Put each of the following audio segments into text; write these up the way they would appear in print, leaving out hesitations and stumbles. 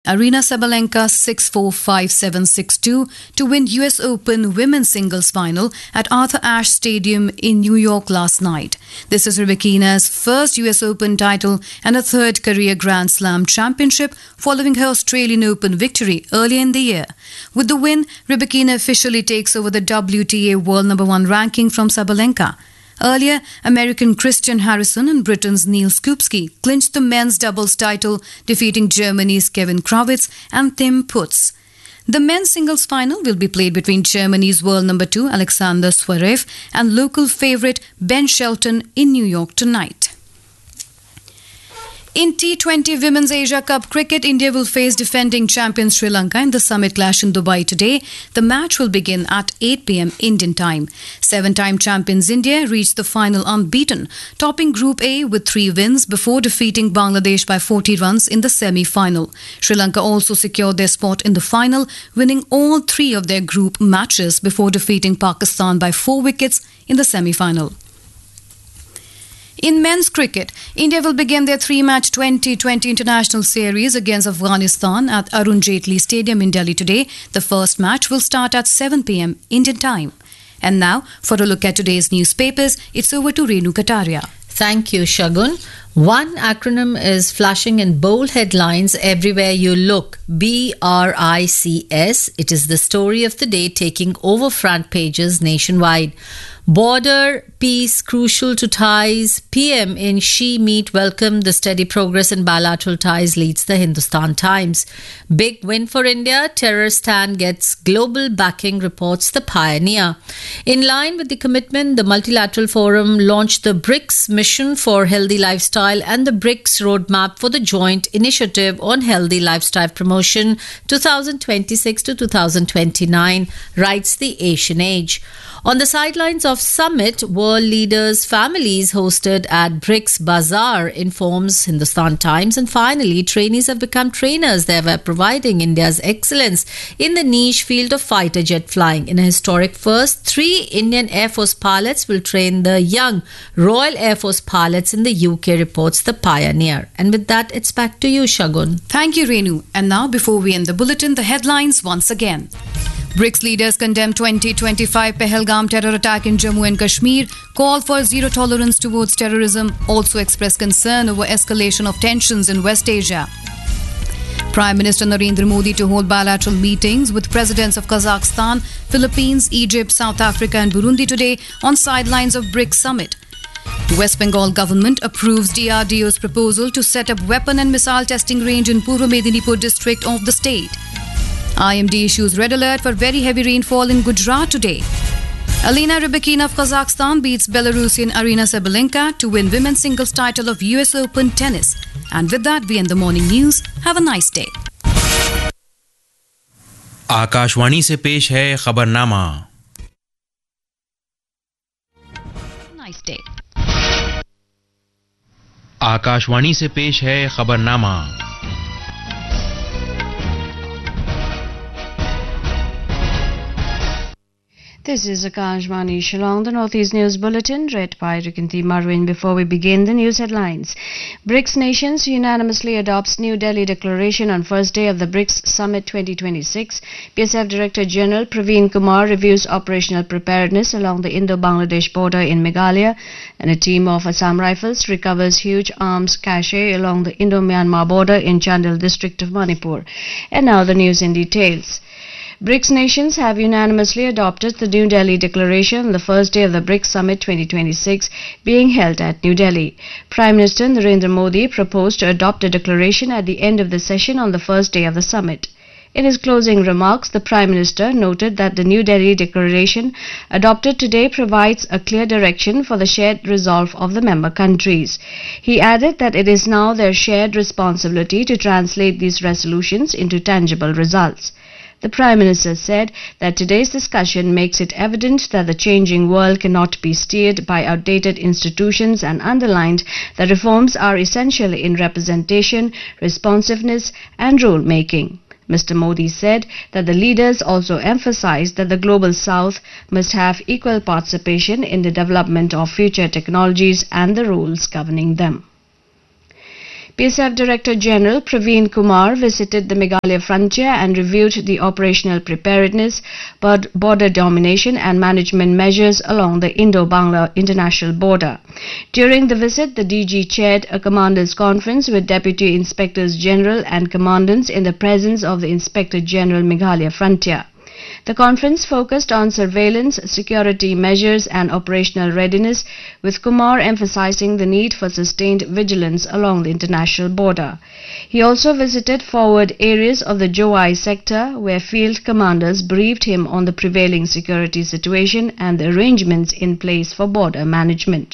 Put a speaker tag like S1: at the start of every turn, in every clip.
S1: Arina Sabalenka 6-4, 5-7, 6-2 to win US Open women's singles final at Arthur Ashe Stadium in New York last night. This is Rybakina's first US Open title and a third career Grand Slam championship following her Australian Open victory earlier in the year. With the win, Rybakina officially takes over the WTA World No. 1 ranking from Sabalenka. Earlier, American Christian Harrison and Britain's Neil Skupski clinched the men's doubles title, defeating Germany's Kevin Krawitz and Tim Putz. The men's singles final will be played between Germany's world number 2 Alexander Zverev and local favourite Ben Shelton in New York tonight. In T20 Women's Asia Cup cricket, India will face defending champions Sri Lanka in the summit clash in Dubai today. The match will begin at 8 p.m. Indian time. Seven-time champions India reached the final unbeaten, topping Group A with 3 wins before defeating Bangladesh by 40 runs in the semi-final. Sri Lanka also secured their spot in the final, winning all 3 of their group matches before defeating Pakistan by 4 wickets in the semi-final. In men's cricket, India will begin their 3-match 2020 international series against Afghanistan at Arun Jaitley Stadium in Delhi today. The first match will start at 7 p.m. Indian time. And now, for a look at today's newspapers, it's over to Renu Kataria.
S2: Thank you, Shagun. One acronym is flashing in bold headlines everywhere you look. BRICS. It is the story of the day taking over front pages nationwide. Border peace crucial to ties. PM in Xi meet welcome the steady progress in bilateral ties, leads the Hindustan Times. Big win for India. Terror stand gets global backing, reports the Pioneer. In line with the commitment, the Multilateral Forum launched the BRICS Mission for Healthy Lifestyle and the BRICS Roadmap for the Joint Initiative on Healthy Lifestyle Promotion 2026 to 2029, writes the Asian Age. On the sidelines of summit, world leaders' families hosted at BRICS Bazaar, informs Hindustan Times. And finally, trainees have become trainers. They were providing India's excellence in the niche field of fighter jet flying. In a historic first, 3 Indian Air Force pilots will train the young Royal Air Force pilots in the UK, reports the Pioneer. And with that, it's back to you, Shagun.
S1: Thank you, Renu. And now, before we end the bulletin, the headlines once again. BRICS leaders condemn 2025 Pahalgam terror attack in Jammu and Kashmir, call for zero tolerance towards terrorism, also express concern over escalation of tensions in West Asia. Prime Minister Narendra Modi to hold bilateral meetings with presidents of Kazakhstan, Philippines, Egypt, South Africa and Burundi today on sidelines of BRICS summit. West Bengal government approves DRDO's proposal to set up weapon and missile testing range in Purva Medinipur district of the state. IMD issues red alert for very heavy rainfall in Gujarat today. Alina Rybakina of Kazakhstan beats Belarusian Arina Sabalenka to win women's singles title of US Open tennis. And with that, we end the morning news. Have a nice day.
S3: Akashvani से पेश है खबरनामा.
S1: Nice day.
S3: Akashvani से पेश है खबरनामा.
S4: This is Akashvani Shillong, the Northeast News Bulletin, read by Rikinti Marwin. Before we begin, the news headlines. BRICS nations unanimously adopts New Delhi Declaration on first day of the BRICS Summit 2026. BSF Director General Praveen Kumar reviews operational preparedness along the Indo-Bangladesh border in Meghalaya, and a team of Assam Rifles recovers huge arms cache along the Indo-Myanmar border in Chandel district of Manipur. And now the news in details. BRICS nations have unanimously adopted the New Delhi Declaration on the first day of the BRICS Summit 2026 being held at New Delhi. Prime Minister Narendra Modi proposed to adopt a declaration at the end of the session on the first day of the summit. In his closing remarks, the Prime Minister noted that the New Delhi Declaration adopted today provides a clear direction for the shared resolve of the member countries. He added that it is now their shared responsibility to translate these resolutions into tangible results. The Prime Minister said that today's discussion makes it evident that the changing world cannot be steered by outdated institutions and underlined that reforms are essential in representation, responsiveness and rule-making. Mr. Modi said that the leaders also emphasized that the Global South must have equal participation in the development of future technologies and the rules governing them. PSF Director General Praveen Kumar visited the Meghalaya frontier and reviewed the operational preparedness, border domination and management measures along the Indo-Bangla international border. During the visit, the DG chaired a commanders' conference with Deputy Inspectors General and Commandants in the presence of the Inspector General Meghalaya frontier. The conference focused on surveillance, security measures and operational readiness, with Kumar emphasizing the need for sustained vigilance along the international border. He also visited forward areas of the Jowai sector, where field commanders briefed him on the prevailing security situation and the arrangements in place for border management.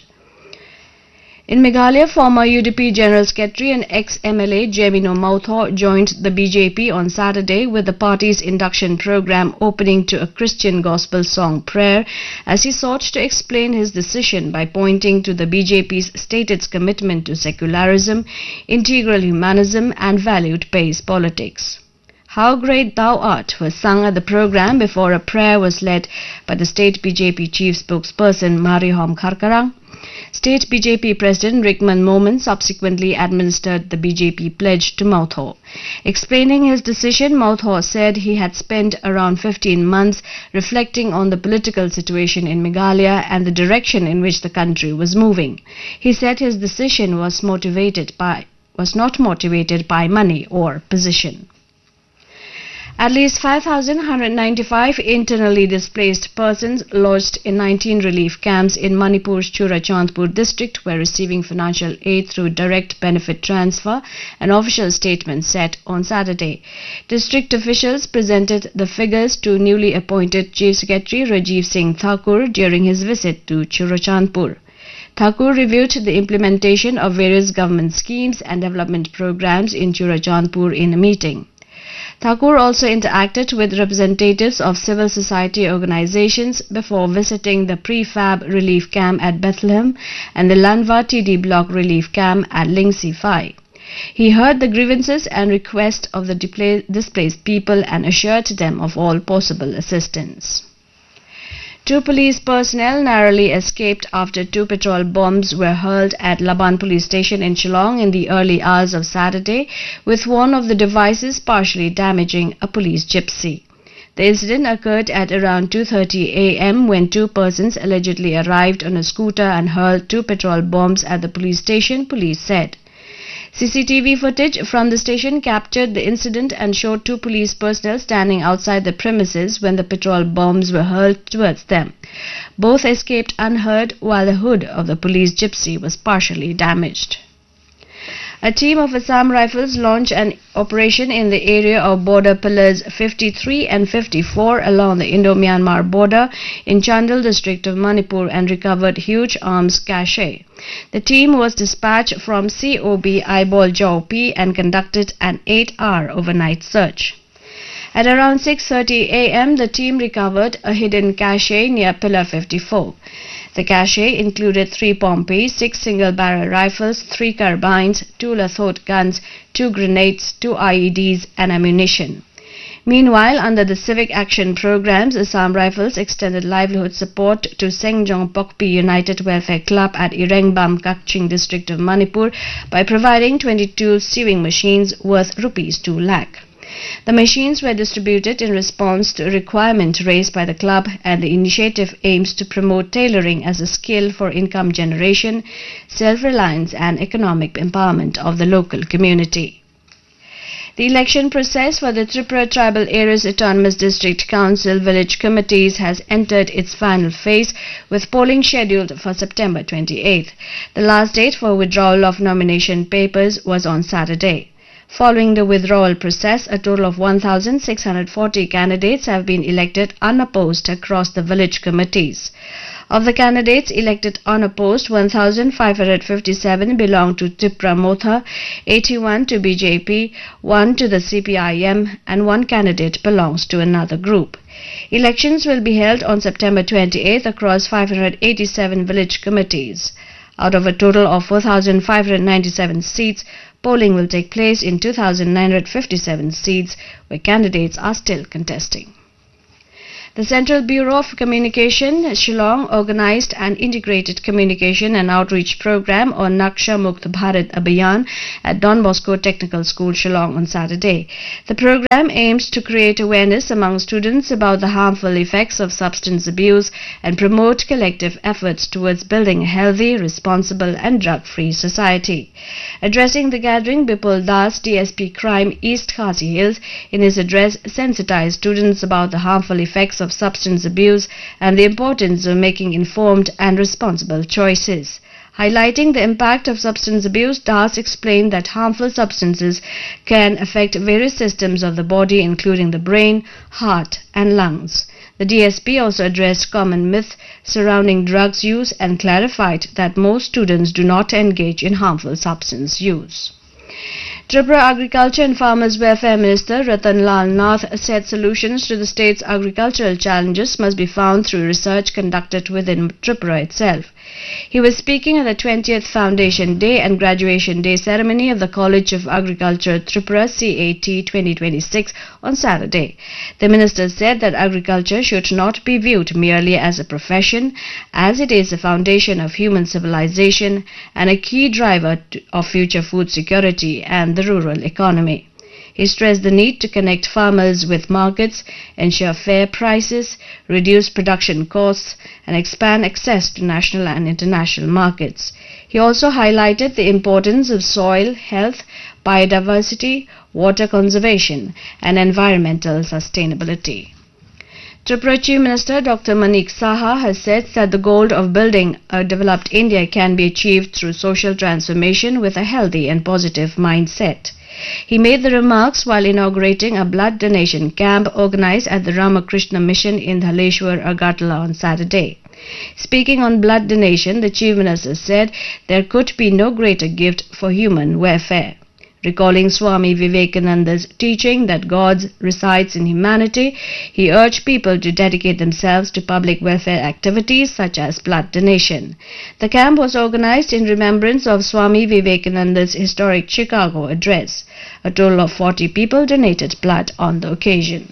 S4: In Meghalaya, former UDP General Secretary and ex-MLA Jemino Mautho joined the BJP on Saturday with the party's induction program opening to a Christian gospel song prayer as he sought to explain his decision by pointing to the BJP's stated commitment to secularism, integral humanism and valued-based politics. How Great Thou Art was sung at the program before a prayer was led by the state BJP chief spokesperson Marihom Kharkarang. State BJP President Rickman Moman subsequently administered the BJP pledge to Mautho. Explaining his decision, Mautho said he had spent around 15 months reflecting on the political situation in Meghalaya and the direction in which the country was moving. He said his decision was not motivated by money or position. At least 5,195 internally displaced persons lodged in 19 relief camps in Manipur's Churachandpur district were receiving financial aid through direct benefit transfer, an official statement said on Saturday. District officials presented the figures to newly appointed Chief Secretary Rajiv Singh Thakur during his visit to Churachandpur. Thakur reviewed the implementation of various government schemes and development programs in Churachandpur in a meeting. Thakur also interacted with representatives of civil society organizations before visiting the prefab relief camp at Bethlehem and the Lanva TD block relief camp at Lingsi Phai. He heard the grievances and requests of the displaced people and assured them of all possible assistance. 2 police personnel narrowly escaped after 2 petrol bombs were hurled at Laban police station in Shillong in the early hours of Saturday, with one of the devices partially damaging a police gypsy. The incident occurred at around 2:30 a.m. when 2 persons allegedly arrived on a scooter and hurled 2 petrol bombs at the police station, police said. CCTV footage from the station captured the incident and showed 2 police personnel standing outside the premises when the petrol bombs were hurled towards them. Both escaped unhurt while the hood of the police gypsy was partially damaged. A team of Assam Rifles launched an operation in the area of border pillars 53 and 54 along the Indo-Myanmar border in Chandel district of Manipur and recovered huge arms cache. The team was dispatched from COB Eyeball Jaupi and conducted an 8-hour overnight search. At around 6:30 a.m., the team recovered a hidden cache near Pillar 54. The cache included 3 Pompeys, 6 single-barrel rifles, 3 carbines, 2 Lathot guns, 2 grenades, 2 IEDs and ammunition. Meanwhile, under the Civic Action Programs, Assam Rifles extended livelihood support to Sengjong Pokpi United Welfare Club at Irengbam, Kakching district of Manipur by providing 22 sewing machines worth Rs 2 lakh. The machines were distributed in response to a requirement raised by the club, and the initiative aims to promote tailoring as a skill for income generation, self-reliance and economic empowerment of the local community. The election process for the Tripura Tribal Areas Autonomous District Council Village Committees has entered its final phase, with polling scheduled for September 28th. The last date for withdrawal of nomination papers was on Saturday. Following the withdrawal process, a total of 1,640 candidates have been elected unopposed across the village committees. Of the candidates elected unopposed, 1,557 belong to Tripura Motha, 81 to BJP, 1 to the CPIM, and 1 candidate belongs to another group. Elections will be held on September 28th across 587 village committees. Out of a total of 4,597 seats, polling will take place in 2,957 seats where candidates are still contesting. The Central Bureau of Communication, Shillong, organized an integrated communication and outreach program on Naksha Mukt Bharat Abhiyan at Don Bosco Technical School, Shillong on Saturday. The program aims to create awareness among students about the harmful effects of substance abuse and promote collective efforts towards building a healthy, responsible and drug-free society. Addressing the gathering, Bipul Das, DSP Crime East Khasi Hills, in his address sensitized students about the harmful effects of substance abuse and the importance of making informed and responsible choices. Highlighting the impact of substance abuse, Das explained that harmful substances can affect various systems of the body, including the brain, heart and lungs. The DSP also addressed common myths surrounding drugs use and clarified that most students do not engage in harmful substance use. Tripura Agriculture and Farmers Welfare Minister Ratan Lal Nath said solutions to the state's agricultural challenges must be found through research conducted within Tripura itself. He was speaking at the 20th Foundation Day and Graduation Day ceremony of the College of Agriculture Tripura CAT 2026 on Saturday. The minister said that agriculture should not be viewed merely as a profession, as it is the foundation of human civilization and a key driver of future food security and the rural economy. He stressed the need to connect farmers with markets, ensure fair prices, reduce production costs, and expand access to national and international markets. He also highlighted the importance of soil health, biodiversity, water conservation, and environmental sustainability. Tripura Chief Minister Dr. Manik Saha has said that the goal of building a developed India can be achieved through social transformation with a healthy and positive mindset. He made the remarks while inaugurating a blood donation camp organized at the Ramakrishna Mission in Dhaleshwar, Agartala on Saturday. Speaking on blood donation, the Chief Minister said there could be no greater gift for human welfare. Recalling Swami Vivekananda's teaching that God resides in humanity, he urged people to dedicate themselves to public welfare activities such as blood donation. The camp was organized in remembrance of Swami Vivekananda's historic Chicago address. A total of 40 people donated blood on the occasion.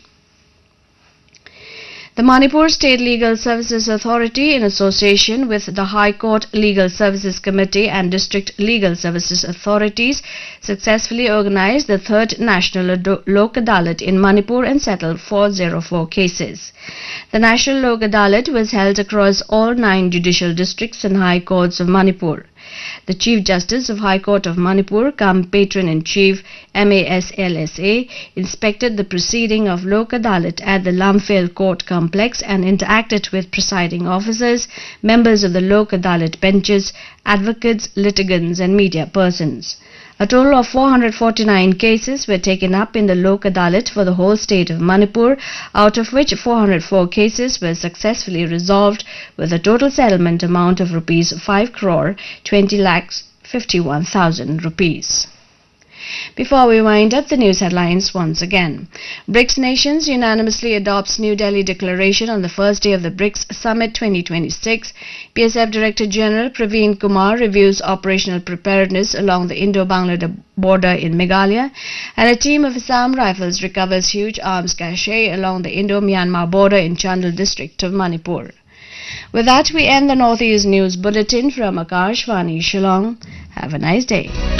S4: The Manipur State Legal Services Authority, in association with the High Court Legal Services Committee and District Legal Services Authorities, successfully organized the 3rd National Lok Adalat in Manipur and settled 404 cases. The National Lok Adalat was held across all 9 judicial districts and high courts of Manipur. The Chief Justice of High Court of Manipur, cum Patron-in-Chief MASLSA, inspected the proceeding of Lok Adalat at the Lamphel Court Complex and interacted with presiding officers, members of the Lok Adalat benches, advocates, litigants and media persons. A total of 449 cases were taken up in the Lok Adalat for the whole state of Manipur, out of which 404 cases were successfully resolved with a total settlement amount of rupees 5 crore 20 lakhs 51,000 rupees. Before we wind up, the news headlines once again. BRICS nations unanimously adopts New Delhi Declaration on the first day of the BRICS Summit 2026. BSF Director General Praveen Kumar reviews operational preparedness along the Indo-Bangladesh border in Meghalaya, and a team of Assam Rifles recovers huge arms cache along the Indo-Myanmar border in Chandel district of Manipur. With that, we end the Northeast News Bulletin from Akashvani, Shillong. Have a nice day.